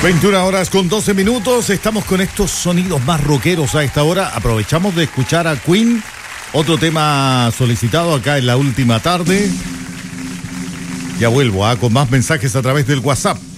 21 horas con 12 minutos. Estamos con estos sonidos más rockeros a esta hora. Aprovechamos de escuchar a Queen. Otro tema solicitado acá en la última tarde. Ya vuelvo con más mensajes a través del WhatsApp.